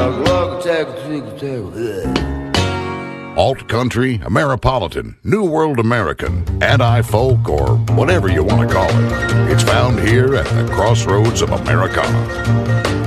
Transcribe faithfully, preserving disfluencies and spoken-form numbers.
Alt country, Ameripolitan, New World American, anti-folk, or whatever you want to call it. It's found here at the crossroads of Americana.